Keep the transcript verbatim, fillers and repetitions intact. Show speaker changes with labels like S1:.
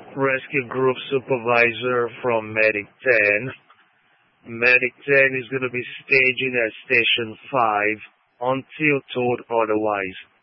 S1: Rescue Group Supervisor from Medic ten. Medic ten is going to be staging at Station five until told otherwise.